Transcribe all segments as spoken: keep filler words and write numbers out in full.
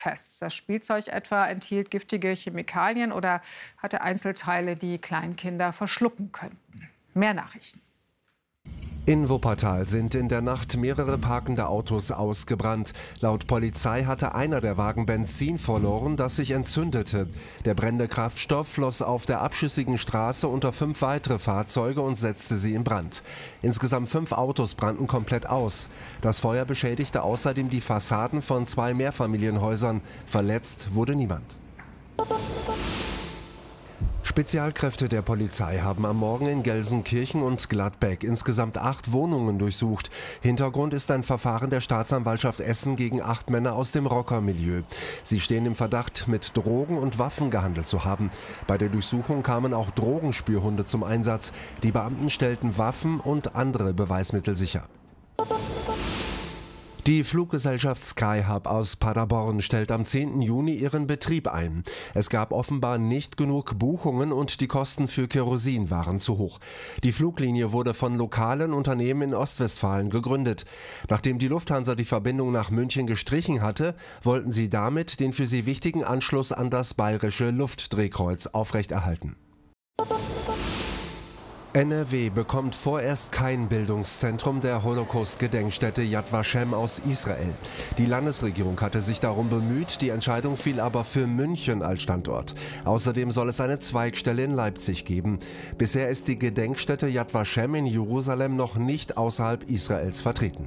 Tests. Das Spielzeug etwa enthielt giftige Chemikalien oder hatte Einzelteile, die Kleinkinder verschlucken könnten. Mehr Nachrichten. In Wuppertal sind in der Nacht mehrere parkende Autos ausgebrannt. Laut Polizei hatte einer der Wagen Benzin verloren, das sich entzündete. Der brennende Kraftstoff floss auf der abschüssigen Straße unter fünf weitere Fahrzeuge und setzte sie in Brand. Insgesamt fünf Autos brannten komplett aus. Das Feuer beschädigte außerdem die Fassaden von zwei Mehrfamilienhäusern. Verletzt wurde niemand. Spezialkräfte der Polizei haben am Morgen in Gelsenkirchen und Gladbeck insgesamt acht Wohnungen durchsucht. Hintergrund ist ein Verfahren der Staatsanwaltschaft Essen gegen acht Männer aus dem Rockermilieu. Sie stehen im Verdacht, mit Drogen und Waffen gehandelt zu haben. Bei der Durchsuchung kamen auch Drogenspürhunde zum Einsatz. Die Beamten stellten Waffen und andere Beweismittel sicher. Die Fluggesellschaft Skyhub aus Paderborn stellt am zehnten Juni ihren Betrieb ein. Es gab offenbar nicht genug Buchungen und die Kosten für Kerosin waren zu hoch. Die Fluglinie wurde von lokalen Unternehmen in Ostwestfalen gegründet. Nachdem die Lufthansa die Verbindung nach München gestrichen hatte, wollten sie damit den für sie wichtigen Anschluss an das bayerische Luftdrehkreuz aufrechterhalten. N R W bekommt vorerst kein Bildungszentrum der Holocaust-Gedenkstätte Yad Vashem aus Israel. Die Landesregierung hatte sich darum bemüht, die Entscheidung fiel aber für München als Standort. Außerdem soll es eine Zweigstelle in Leipzig geben. Bisher ist die Gedenkstätte Yad Vashem in Jerusalem noch nicht außerhalb Israels vertreten.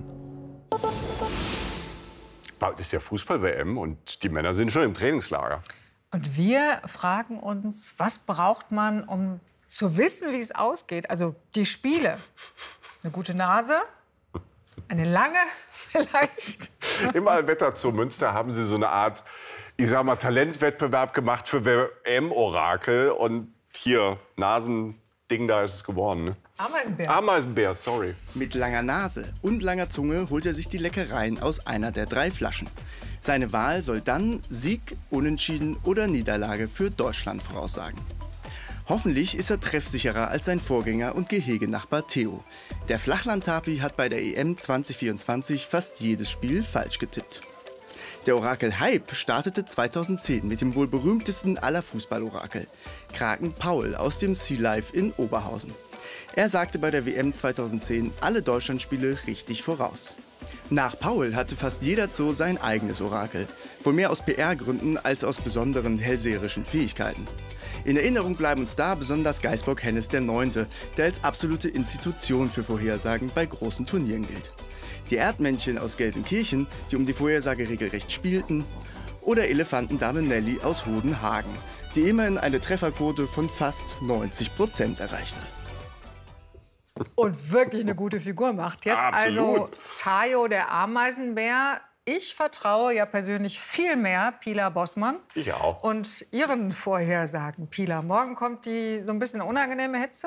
Bald ist ja Fußball-W M und die Männer sind schon im Trainingslager. Und wir fragen uns, was braucht man, um zu wissen, wie es ausgeht? Also die Spiele. Eine gute Nase, eine lange vielleicht. Im Allwetter zu Münster haben sie so eine Art, ich sag mal, Talentwettbewerb gemacht für W M-Orakel. Und hier, Nasending, da ist es geworden. Ne? Ameisenbär. Ameisenbär, sorry. Mit langer Nase und langer Zunge holt er sich die Leckereien aus einer der drei Flaschen. Seine Wahl soll dann Sieg, Unentschieden oder Niederlage für Deutschland voraussagen. Hoffentlich ist er treffsicherer als sein Vorgänger und Gehegenachbar Theo. Der Flachland-Tapi hat bei der E M zwanzig vierundzwanzig fast jedes Spiel falsch getippt. Der Orakel-Hype startete zweitausendzehn mit dem wohl berühmtesten aller Fußballorakel, Kraken Paul aus dem Sea Life in Oberhausen. Er sagte bei der W M zweitausendzehn alle Deutschlandspiele richtig voraus. Nach Paul hatte fast jeder Zoo sein eigenes Orakel, wohl mehr aus P R-Gründen als aus besonderen hellseherischen Fähigkeiten. In Erinnerung bleiben uns da besonders Geißbock Hennes der Neunte, der als absolute Institution für Vorhersagen bei großen Turnieren gilt. Die Erdmännchen aus Gelsenkirchen, die um die Vorhersage regelrecht spielten. Oder Elefantendame Nelly aus Hodenhagen, die immerhin eine Trefferquote von fast neunzig Prozent erreichte. Und wirklich eine gute Figur macht. Jetzt Absolut. also Tayo, der Ameisenbär. Ich vertraue ja persönlich viel mehr Pila Bossmann. Ich auch. Und Ihren Vorhersagen, Pila. Morgen kommt die so ein bisschen unangenehme Hitze.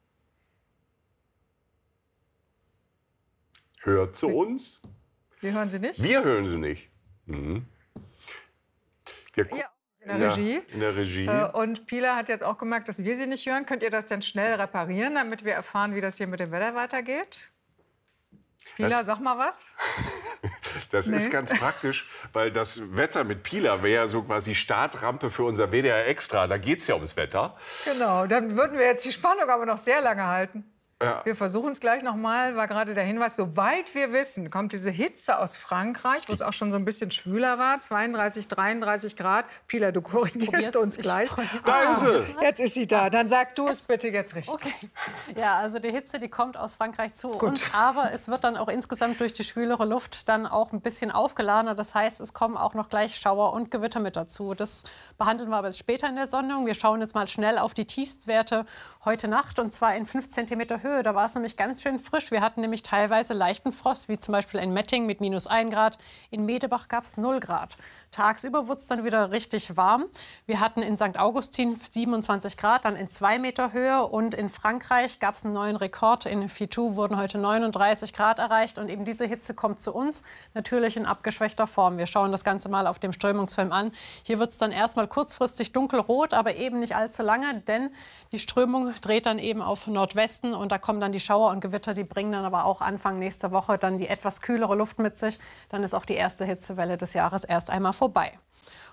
Hört zu uns. Wir hören Sie nicht? Wir hören sie nicht. Mhm. Wir Ja, in der Regie. In der Regie. Äh, Und Pila hat jetzt auch gemerkt, dass wir sie nicht hören. Könnt ihr das denn schnell reparieren, damit wir erfahren, wie das hier mit dem Wetter weitergeht? Pila, Das- sag mal was. Das Nee. ist ganz praktisch, weil das Wetter mit Pila wäre ja so quasi Startrampe für unser W D R Extra. Da geht es ja ums Wetter. Genau, dann würden wir jetzt die Spannung aber noch sehr lange halten. Ja. Wir versuchen es gleich noch mal, war gerade der Hinweis, soweit wir wissen, kommt diese Hitze aus Frankreich, wo es auch schon so ein bisschen schwüler war, zweiunddreißig, dreiunddreißig Grad. Pila, du korrigierst uns gleich. Da ist sie. Jetzt ist sie da. Dann sag du es bitte jetzt richtig. Okay. Ja, also die Hitze, die kommt aus Frankreich zu Gut. uns, aber es wird dann auch insgesamt durch die schwülere Luft dann auch ein bisschen aufgeladener. Das heißt, es kommen auch noch gleich Schauer und Gewitter mit dazu. Das behandeln wir aber jetzt später in der Sendung. Wir schauen jetzt mal schnell auf die Tiefstwerte heute Nacht, und zwar in fünf Zentimeter Höhe. Da war es nämlich ganz schön frisch. Wir hatten nämlich teilweise leichten Frost, wie zum Beispiel in Metting mit minus ein Grad. In Medebach gab es null Grad. Tagsüber wurde es dann wieder richtig warm. Wir hatten in Sankt Augustin siebenundzwanzig Grad, dann in zwei Meter Höhe. Und in Frankreich gab es einen neuen Rekord. In Fitou wurden heute neununddreißig Grad erreicht. Und eben diese Hitze kommt zu uns, natürlich in abgeschwächter Form. Wir schauen das Ganze mal auf dem Strömungsfilm an. Hier wird es dann erstmal kurzfristig dunkelrot, aber eben nicht allzu lange, denn die Strömung dreht dann eben auf Nordwesten und da kommen dann die Schauer und Gewitter, die bringen dann aber auch Anfang nächster Woche dann die etwas kühlere Luft mit sich. Dann ist auch die erste Hitzewelle des Jahres erst einmal vorbei.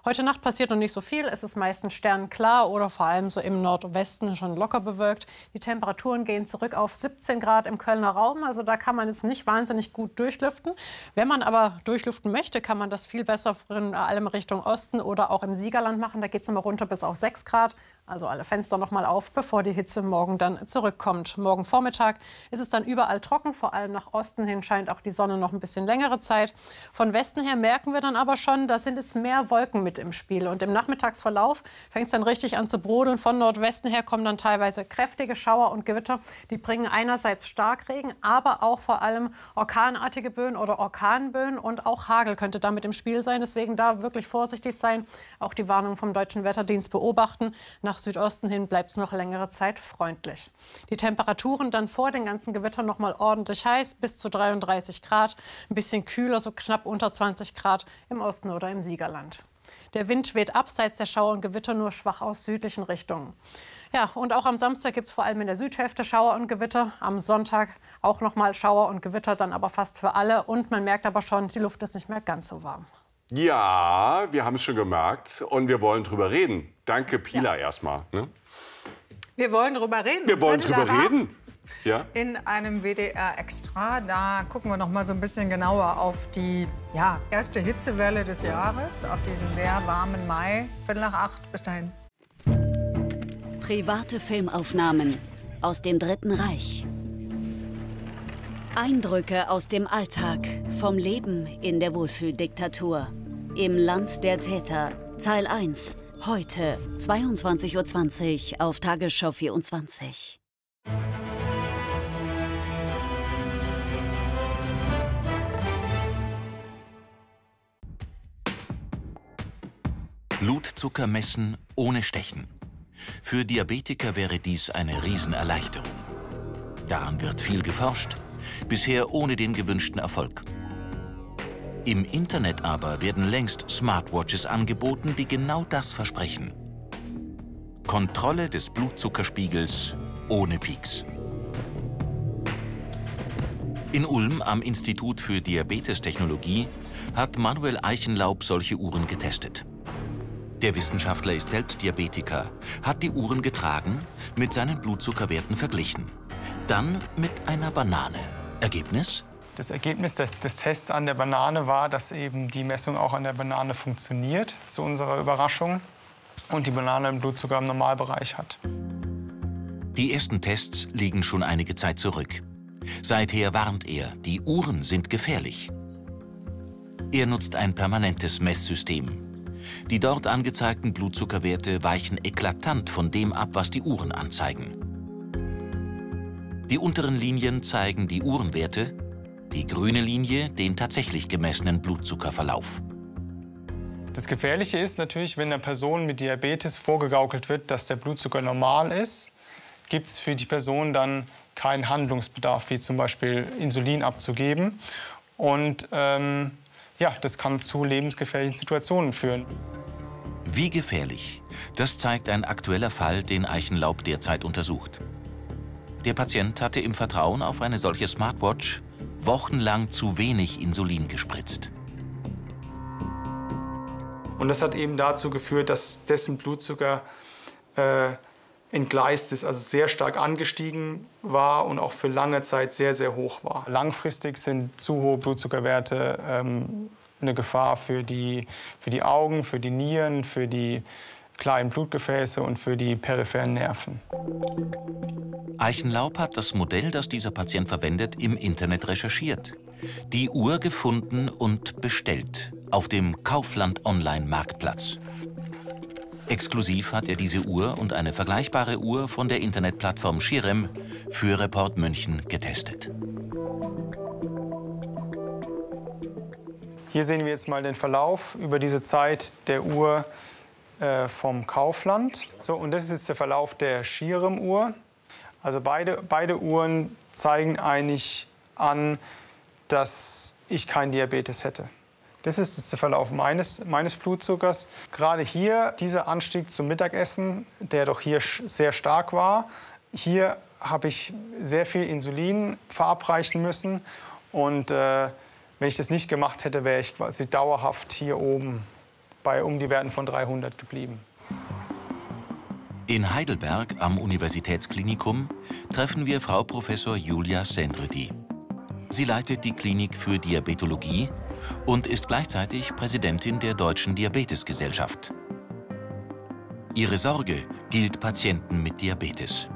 Heute Nacht passiert noch nicht so viel. Es ist meistens sternklar oder vor allem so im Nordwesten schon locker bewölkt. Die Temperaturen gehen zurück auf siebzehn Grad im Kölner Raum. Also da kann man es nicht wahnsinnig gut durchlüften. Wenn man aber durchlüften möchte, kann man das viel besser in allem Richtung Osten oder auch im Siegerland machen. Da geht es nochmal runter bis auf sechs Grad. Also alle Fenster noch mal auf, bevor die Hitze morgen dann zurückkommt. Morgen Vormittag ist es dann überall trocken. Vor allem nach Osten hin scheint auch die Sonne noch ein bisschen längere Zeit. Von Westen her merken wir dann aber schon, da sind jetzt mehr Wolken mit im Spiel. Und im Nachmittagsverlauf fängt es dann richtig an zu brodeln. Von Nordwesten her kommen dann teilweise kräftige Schauer und Gewitter. Die bringen einerseits Starkregen, aber auch vor allem orkanartige Böen oder Orkanböen. Und auch Hagel könnte damit im Spiel sein. Deswegen da wirklich vorsichtig sein. Auch die Warnung vom Deutschen Wetterdienst beobachten. Nach Südosten hin bleibt es noch längere Zeit freundlich. Die Temperaturen dann vor den ganzen Gewittern noch mal ordentlich heiß, bis zu dreiunddreißig Grad. Ein bisschen kühler, so knapp unter zwanzig Grad im Osten oder im Siegerland. Der Wind weht abseits der Schauer und Gewitter nur schwach aus südlichen Richtungen. Ja, und auch am Samstag gibt es vor allem in der Südhälfte Schauer und Gewitter. Am Sonntag auch noch mal Schauer und Gewitter, dann aber fast für alle. Und man merkt aber schon, die Luft ist nicht mehr ganz so warm. Ja, wir haben es schon gemerkt und wir wollen drüber reden. Danke, Pila, ja. erstmal. Ne? Wir wollen drüber reden. Wir wollen drüber reden. Ja. In einem W D R Extra, da gucken wir noch mal so ein bisschen genauer auf die ja, erste Hitzewelle des Jahres, auf diesen sehr warmen Mai. Viertel nach acht, bis dahin. Private Filmaufnahmen aus dem Dritten Reich. Eindrücke aus dem Alltag, vom Leben in der Wohlfühldiktatur. Im Land der Täter, Teil eins. Heute, zweiundzwanzig Uhr zwanzig auf Tagesschau vierundzwanzig. Blutzucker messen ohne Stechen. Für Diabetiker wäre dies eine Riesenerleichterung. Daran wird viel geforscht, bisher ohne den gewünschten Erfolg. Im Internet aber werden längst Smartwatches angeboten, die genau das versprechen. Kontrolle des Blutzuckerspiegels ohne Peaks. In Ulm am Institut für Diabetestechnologie hat Manuel Eichenlaub solche Uhren getestet. Der Wissenschaftler ist selbst Diabetiker, hat die Uhren getragen, mit seinen Blutzuckerwerten verglichen. Dann mit einer Banane. Ergebnis? Das Ergebnis des, des Tests an der Banane war, dass eben die Messung auch an der Banane funktioniert, zu unserer Überraschung, und die Banane einen Blutzucker im Normalbereich hat. Die ersten Tests liegen schon einige Zeit zurück. Seither warnt er, die Uhren sind gefährlich. Er nutzt ein permanentes Messsystem. Die dort angezeigten Blutzuckerwerte weichen eklatant von dem ab, was die Uhren anzeigen. Die unteren Linien zeigen die Uhrenwerte, die grüne Linie den tatsächlich gemessenen Blutzuckerverlauf. Das Gefährliche ist natürlich, wenn einer Person mit Diabetes vorgegaukelt wird, dass der Blutzucker normal ist, gibt es für die Person dann keinen Handlungsbedarf, wie zum Beispiel Insulin abzugeben. Und ähm, ja, das kann zu lebensgefährlichen Situationen führen. Wie gefährlich? Das zeigt ein aktueller Fall, den Eichenlaub derzeit untersucht. Der Patient hatte im Vertrauen auf eine solche Smartwatch wochenlang zu wenig Insulin gespritzt. Und das hat eben dazu geführt, dass dessen Blutzucker äh, entgleist ist, also sehr stark angestiegen war und auch für lange Zeit sehr, sehr hoch war. Langfristig sind zu hohe Blutzuckerwerte ähm, eine Gefahr für die, für die Augen, für die Nieren, für die kleinen Blutgefäße und für die peripheren Nerven. Eichenlaub hat das Modell, das dieser Patient verwendet, im Internet recherchiert. Die Uhr gefunden und bestellt auf dem Kaufland-Online-Marktplatz. Exklusiv hat er diese Uhr und eine vergleichbare Uhr von der Internetplattform Schirem für Report München getestet. Hier sehen wir jetzt mal den Verlauf über diese Zeit der Uhr äh, vom Kaufland. So, und das ist jetzt der Verlauf der Schirem-Uhr. Also beide, beide Uhren zeigen eigentlich an, dass ich keinen Diabetes hätte. Das ist jetzt der Verlauf meines, meines Blutzuckers. Gerade hier dieser Anstieg zum Mittagessen, der doch hier sehr stark war. Hier habe ich sehr viel Insulin verabreichen müssen. Und äh, wenn ich das nicht gemacht hätte, wäre ich quasi dauerhaft hier oben bei um die Werten von dreihundert geblieben. In Heidelberg am Universitätsklinikum treffen wir Frau Professor Julia Sendredi. Sie leitet die Klinik für Diabetologie und ist gleichzeitig Präsidentin der Deutschen Diabetesgesellschaft. Ihre Sorge gilt Patienten mit Diabetes.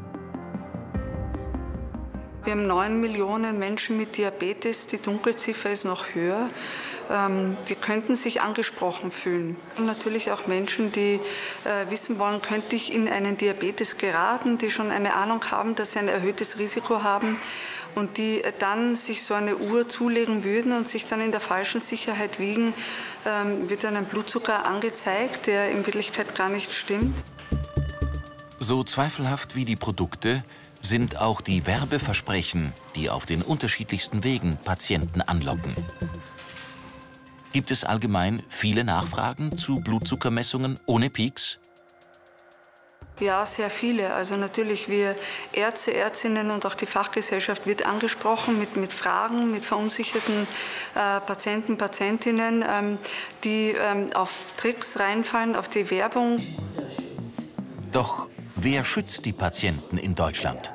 Wir haben neun Millionen Menschen mit Diabetes, die Dunkelziffer ist noch höher. Ähm, die könnten sich angesprochen fühlen. Und natürlich auch Menschen, die äh, wissen wollen, könnte ich in einen Diabetes geraten, die schon eine Ahnung haben, dass sie ein erhöhtes Risiko haben und die äh, dann sich so eine Uhr zulegen würden und sich dann in der falschen Sicherheit wiegen, ähm, wird dann ein Blutzucker angezeigt, der in Wirklichkeit gar nicht stimmt. So zweifelhaft wie die Produkte sind auch die Werbeversprechen, die auf den unterschiedlichsten Wegen Patienten anlocken. Gibt es allgemein viele Nachfragen zu Blutzuckermessungen ohne Peaks? Ja, sehr viele. Also natürlich, wir Ärzte, Ärztinnen und auch die Fachgesellschaft wird angesprochen mit, mit Fragen, mit verunsicherten äh, Patienten, Patientinnen, ähm, die ähm, auf Tricks reinfallen, auf die Werbung. Doch wer schützt die Patienten in Deutschland?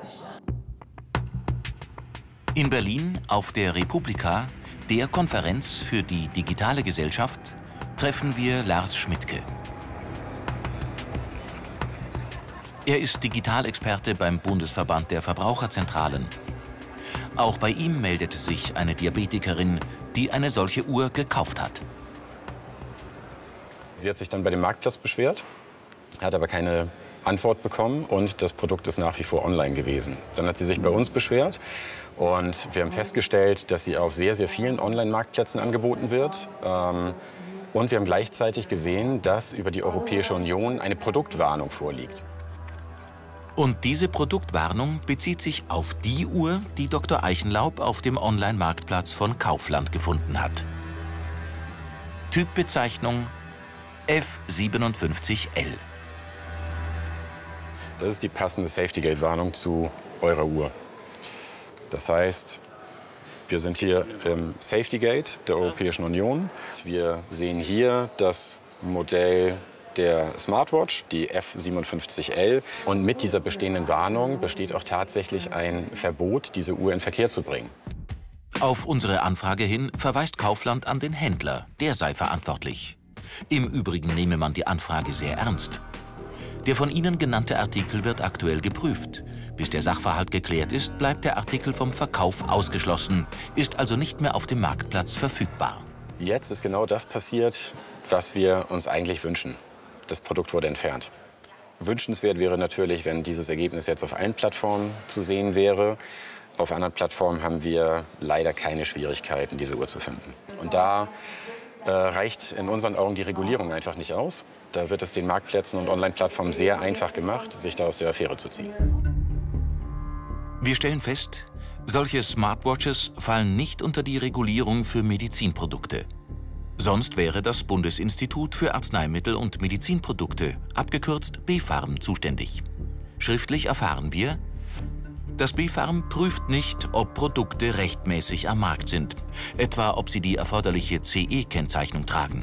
In Berlin auf der Republika, der Konferenz für die digitale Gesellschaft, treffen wir Lars Schmidtke. Er ist Digitalexperte beim Bundesverband der Verbraucherzentralen. Auch bei ihm meldete sich eine Diabetikerin, die eine solche Uhr gekauft hat. Sie hat sich dann bei dem Marktplatz beschwert, hat aber keine Antwort bekommen und das Produkt ist nach wie vor online gewesen. Dann hat sie sich bei uns beschwert und wir haben festgestellt, dass sie auf sehr, sehr vielen Online-Marktplätzen angeboten wird. Und wir haben gleichzeitig gesehen, dass über die Europäische Union eine Produktwarnung vorliegt. Und diese Produktwarnung bezieht sich auf die Uhr, die Doktor Eichenlaub auf dem Online-Marktplatz von Kaufland gefunden hat. Typbezeichnung F siebenundfünfzig L. Das ist die passende Safety-Gate-Warnung zu eurer Uhr. Das heißt, wir sind hier im Safety-Gate der Europäischen Union. Wir sehen hier das Modell der Smartwatch, die F siebenundfünfzig L. Und mit dieser bestehenden Warnung besteht auch tatsächlich ein Verbot, diese Uhr in Verkehr zu bringen. Auf unsere Anfrage hin verweist Kaufland an den Händler, der sei verantwortlich. Im Übrigen nehme man die Anfrage sehr ernst. Der von Ihnen genannte Artikel wird aktuell geprüft. Bis der Sachverhalt geklärt ist, bleibt der Artikel vom Verkauf ausgeschlossen, ist also nicht mehr auf dem Marktplatz verfügbar. Jetzt ist genau das passiert, was wir uns eigentlich wünschen. Das Produkt wurde entfernt. Wünschenswert wäre natürlich, wenn dieses Ergebnis jetzt auf allen Plattformen zu sehen wäre. Auf anderen Plattformen haben wir leider keine Schwierigkeiten, diese Uhr zu finden. Und da äh, reicht in unseren Augen die Regulierung einfach nicht aus. Da wird es den Marktplätzen und Online-Plattformen sehr einfach gemacht, sich da aus der Affäre zu ziehen. Wir stellen fest, solche Smartwatches fallen nicht unter die Regulierung für Medizinprodukte. Sonst wäre das Bundesinstitut für Arzneimittel und Medizinprodukte, abgekürzt BfArM, zuständig. Schriftlich erfahren wir, das BfArM prüft nicht, ob Produkte rechtmäßig am Markt sind, etwa ob sie die erforderliche C E-Kennzeichnung tragen.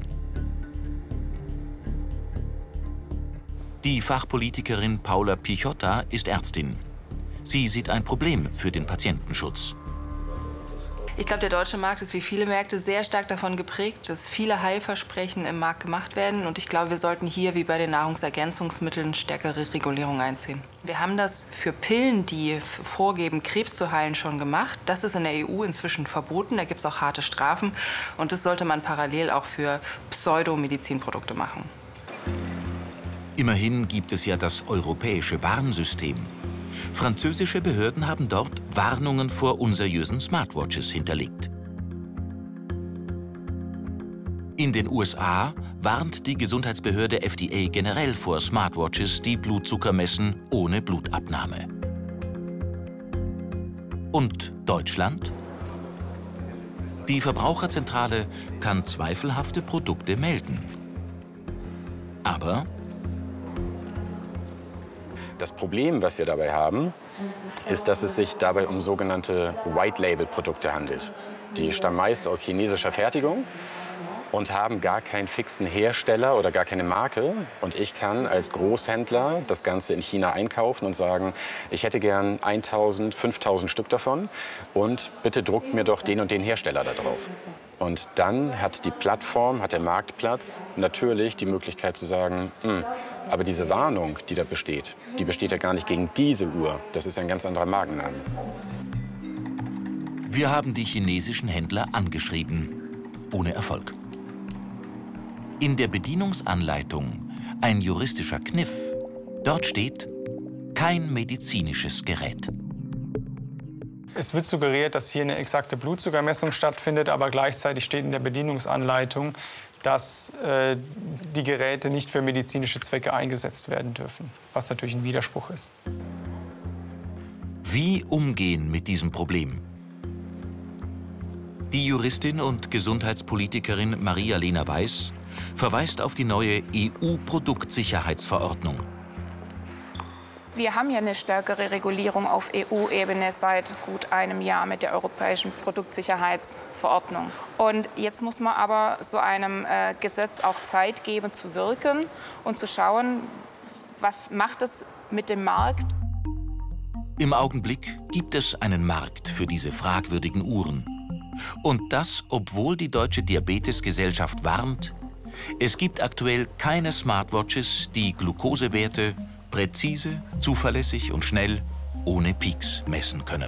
Die Fachpolitikerin Paula Pichotta ist Ärztin. Sie sieht ein Problem für den Patientenschutz. Ich glaube, der deutsche Markt ist wie viele Märkte sehr stark davon geprägt, dass viele Heilversprechen im Markt gemacht werden. Und ich glaube, wir sollten hier wie bei den Nahrungsergänzungsmitteln stärkere Regulierung einziehen. Wir haben das für Pillen, die vorgeben, Krebs zu heilen, schon gemacht. Das ist in der E U inzwischen verboten. Da gibt es auch harte Strafen. Und das sollte man parallel auch für Pseudomedizinprodukte machen. Immerhin gibt es ja das europäische Warnsystem. Französische Behörden haben dort Warnungen vor unseriösen Smartwatches hinterlegt. In den U S A warnt die Gesundheitsbehörde F D A generell vor Smartwatches, die Blutzucker messen ohne Blutabnahme. Und Deutschland? Die Verbraucherzentrale kann zweifelhafte Produkte melden. Aber das Problem, was wir dabei haben, ist, dass es sich dabei um sogenannte White-Label-Produkte handelt. Die stammen meist aus chinesischer Fertigung und haben gar keinen fixen Hersteller oder gar keine Marke. Und ich kann als Großhändler das Ganze in China einkaufen und sagen, ich hätte gern tausend, fünftausend Stück davon und bitte druckt mir doch den und den Hersteller da drauf. Und dann hat die Plattform, hat der Marktplatz natürlich die Möglichkeit zu sagen, aber diese Warnung, die da besteht, die besteht ja gar nicht gegen diese Uhr. Das ist ein ganz anderer Markenname. Wir haben die chinesischen Händler angeschrieben, ohne Erfolg. In der Bedienungsanleitung ein juristischer Kniff. Dort steht, kein medizinisches Gerät. Es wird suggeriert, dass hier eine exakte Blutzuckermessung stattfindet, aber gleichzeitig steht in der Bedienungsanleitung, dass äh, die Geräte nicht für medizinische Zwecke eingesetzt werden dürfen, was natürlich ein Widerspruch ist. Wie umgehen mit diesem Problem? Die Juristin und Gesundheitspolitikerin Maria-Lena Weiß verweist auf die neue E U-Produktsicherheitsverordnung. Wir haben ja eine stärkere Regulierung auf E U-Ebene seit gut einem Jahr mit der Europäischen Produktsicherheitsverordnung. Und jetzt muss man aber so einem äh, Gesetz auch Zeit geben zu wirken und zu schauen, was macht es mit dem Markt. Im Augenblick gibt es einen Markt für diese fragwürdigen Uhren. Und das, obwohl die Deutsche Diabetesgesellschaft warnt, es gibt aktuell keine Smartwatches, die Glukosewerte präzise, zuverlässig und schnell ohne Peaks messen können.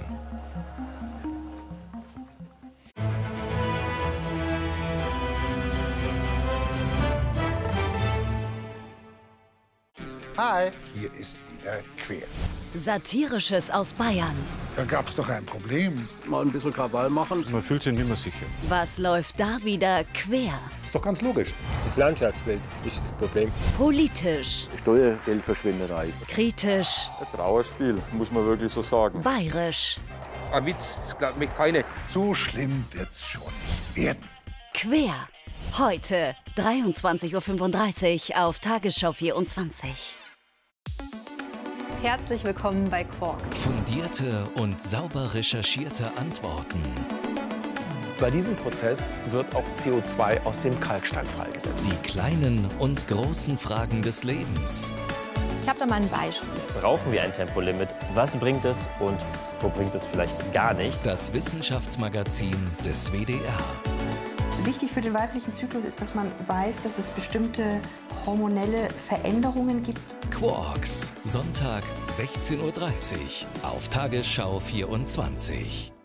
Hi, hier ist wieder Quer. Satirisches aus Bayern. Da gab's doch ein Problem. Mal ein bisschen Krawall machen. Man fühlt sich nicht mehr sicher. Was läuft da wieder quer? Ist doch ganz logisch. Das Landschaftsbild ist das Problem. Politisch. Steuergeldverschwinderei. Kritisch. Ein Trauerspiel, muss man wirklich so sagen. Bayerisch. Ein Witz, das glaubt mich keine. So schlimm wird's schon nicht werden. Quer. Heute, dreiundzwanzig Uhr fünfunddreißig auf Tagesschau vierundzwanzig. Herzlich willkommen bei Quarks. Fundierte und sauber recherchierte Antworten. Bei diesem Prozess wird auch C O zwei aus dem Kalkstein freigesetzt. Die kleinen und großen Fragen des Lebens. Ich habe da mal ein Beispiel. Brauchen wir ein Tempolimit? Was bringt es und wo bringt es vielleicht gar nichts? Das Wissenschaftsmagazin des W D R. Wichtig für den weiblichen Zyklus ist, dass man weiß, dass es bestimmte hormonelle Veränderungen gibt. Quarks, Sonntag, sechzehn Uhr dreißig auf Tagesschau vierundzwanzig.